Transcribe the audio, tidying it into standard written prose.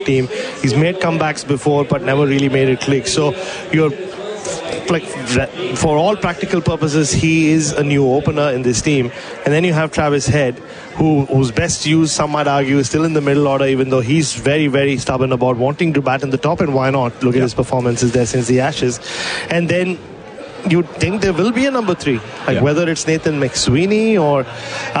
team. He's made comebacks before, but never really made it click. So you're like, for all practical purposes, he is a new opener in this team. And then you have Travis Head, who's best used, some might argue, is still in the middle order, even though he's very, very stubborn about wanting to bat in the top. And why not? Look at his performances there since the Ashes. And then you'd think there will be a number 3, like whether it's Nathan McSweeney or